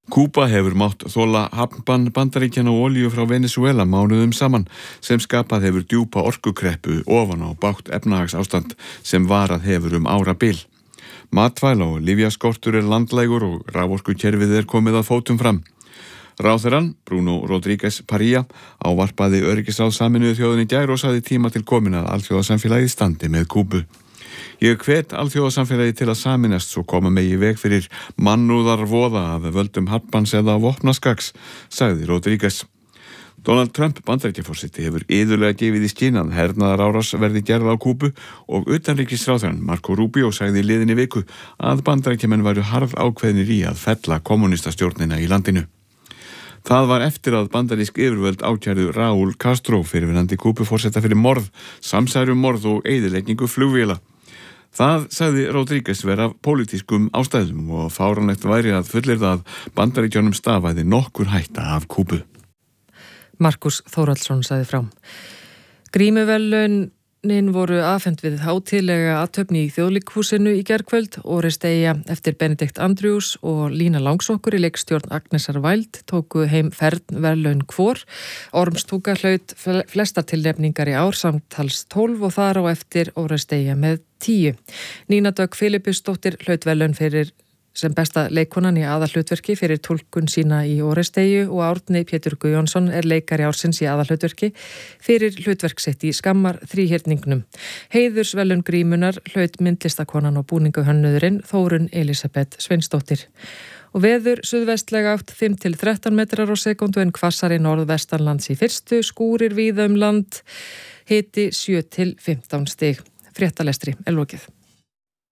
Kúba hefur mátt þola hafnbann Bandaríkjanna og olíu frá Venezuela mánuðum saman sem skapað hefur djúpa orkukreppu ofan á bágt efnahagsástand sem varað hefur árabil. Matvæla og lyfjaskortur landlægur og raforkukerfið komið að fótum fram. Ráðherrann, Bruno Rodríguez Parilla, ávarpaði öryggisráð Sameinuðu þjóðanna í gær og sagði tíma til komin að alþjóðasamfélagið standi með Kúbu. Ég hvet alþjóðasamfélagið til að sameinast svo koma megi í veg fyrir mannúðarvoða af völdum hafnbanns eða vopnaskaks, sagði Rodríguez. Donald Trump Bandaríkjaforseti hefur iðulega gefið í skyn að hernaðarárás verði gerð á Kúbu og utanríkisráðherrann Marco Rubio sagði í liðinni viku að Bandaríkjamenn væru harð ákveðnir í að fella kommunistastjórnina í landinu. Það var eftir að bandarísk yfirvöld ákærðu Raúl Castro fyrrverandi Kúbuforseta fyrir morð, samsærumorð og eyðileggingu flugvéla. Það sagði Rodríguez vera af pólitískum ástæðum og fáránlegt væri að fullyrða að Bandaríkjunum stafaði nokkur hætta af Kúbu. Markus Þórhallsson sagði frá. Grímuverðlaunin voru afhent við hátíðlega athöfn í Þjóðleikhúsinu í gærkvöld. Oresteia eftir Benedikt Andrews og Lína Langsokkur í leikstjórn Agnesar Wild tóku heim fernverðlaun hvor. Ormstúka hlaut flestar tilnefningar í ár, samtals 12 og þar á eftir Oresteia með 10. Nína Dögg Filippusdóttir hlaut verðlaun fyrir sem besta leikkonan í aðalhlutverki fyrir túlkun sína í Oresteiju og Árni Pétur Guðjónsson leikari ársins í aðalhlutverki fyrir hlutverk sitt í Skammar þríhyrningnum. Heiðursverðlaun Grímunar hlaut myndlistakonan og búninguhönnurinn Þórunn Elísabet Sveinsdóttir. Og veður suðvestlega átt 5-13 metrar á sekundu en hvassari norðvestanlands í fyrstu, skúrir víða land, hiti 7-15 stig. Fréttalestri lokið.